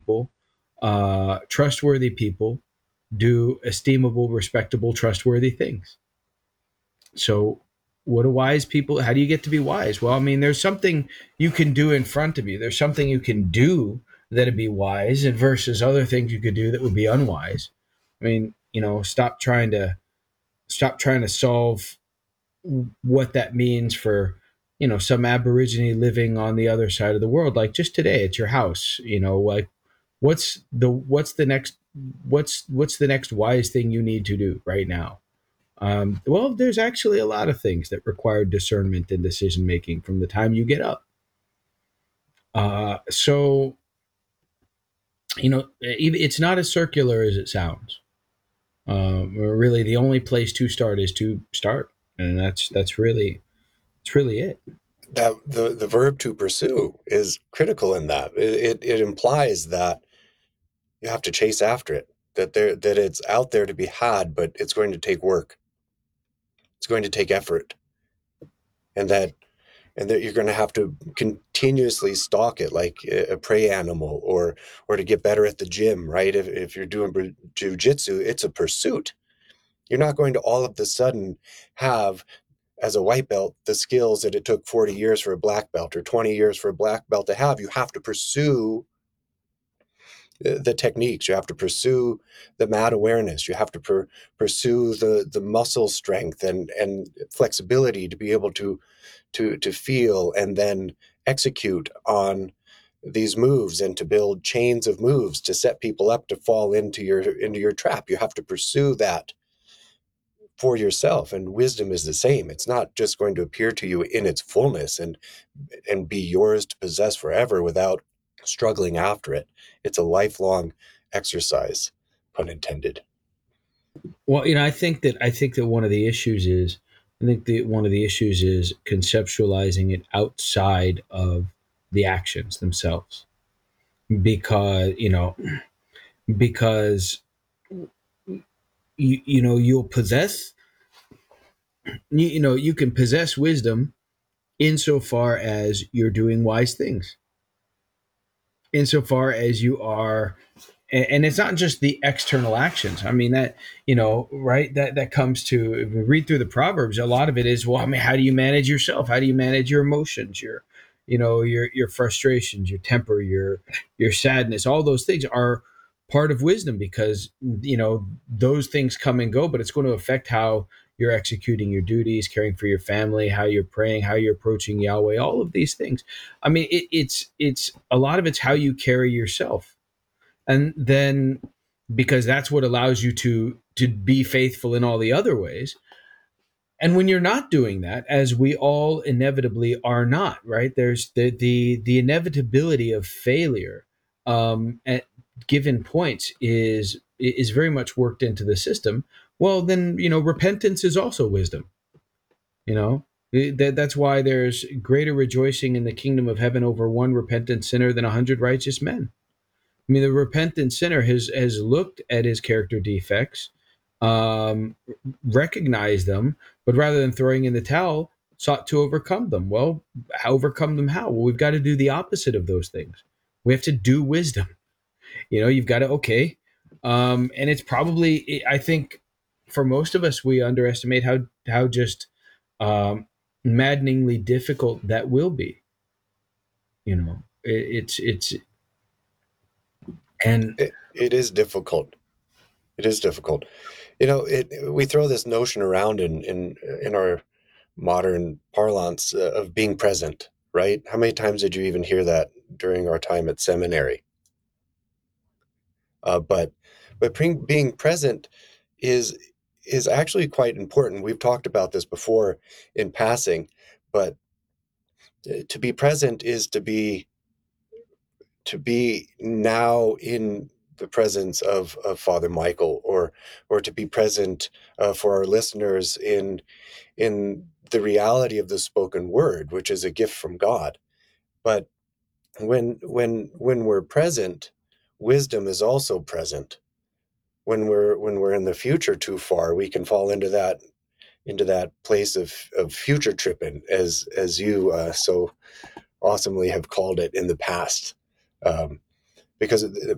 people, trustworthy people, do esteemable, respectable, trustworthy things. So, what do wise people? How do you get to be wise? Well, I mean, there's something you can do in front of you. There's something you can do that'd be wise, and versus other things you could do that would be unwise. I mean, stop trying to solve what that means for some aborigine living on the other side of the world, like just today at your house. Like what's the next wise thing you need to do right now? Well, there's actually a lot of things that require discernment and decision making from the time you get up. So it's not as circular as it sounds. Really, the only place to start is to start, and that's really it. That the verb to pursue is critical in that. It implies that you have to chase after it, that it's out there to be had, but it's going to take work. It's going to take effort, and that you're going to have to continuously stalk it like a prey animal, or to get better at the gym, right? If you're doing jujitsu, it's a pursuit. You're not going to all of a sudden have, as a white belt, the skills that it took 40 years for a black belt or 20 years for a black belt to have. You have to pursue the techniques. You have to pursue the mat awareness. You have to pursue the muscle strength and flexibility to be able to feel and then execute on these moves, and to build chains of moves to set people up to fall into your trap. You have to pursue that for yourself, and wisdom is the same. It's not just going to appear to you in its fullness and be yours to possess forever without struggling after it. It's a lifelong exercise, pun intended. Well, I think that one of the issues is conceptualizing it outside of the actions themselves, because because you'll possess you can possess wisdom insofar as you're doing wise things, insofar as you are. And it's not just the external actions. I mean, that right, that comes to, if we read through the Proverbs, a lot of it is, well, I mean, how do you manage yourself? How do you manage your emotions, your frustrations, your temper, your sadness? All those things are part of wisdom, because those things come and go, but it's going to affect how you're executing your duties, caring for your family, how you're praying, how you're approaching Yahweh, all of these things. I mean, it's a lot of it's how you carry yourself. And then, because that's what allows you to be faithful in all the other ways. And when you're not doing that, as we all inevitably are not, right, there's the inevitability of failure at given points is very much worked into the system. Well, then repentance is also wisdom. you know that's why there's greater rejoicing in the kingdom of heaven over one repentant sinner than 100 righteous men. I mean, the repentant sinner has looked at his character defects, um, recognized them, but rather than throwing in the towel, sought to overcome them. Well, how overcome them? How? Well, we've got to do the opposite of those things. We have to do wisdom. You've got to, okay, and it's probably, I think, for most of us, we underestimate how just maddeningly difficult that will be. It's and It is difficult. It is difficult. We throw this notion around in our modern parlance of being present, right? How many times did you even hear that during our time at seminary? But being present is actually quite important. We've talked about this before in passing, but to be present is to be now in the presence of Father Michael, or to be present for our listeners in the reality of the spoken word, which is a gift from God. But when we're present, wisdom is also present. When we're in the future too far, we can fall into that place of future tripping, as you so awesomely have called it in the past. Um, because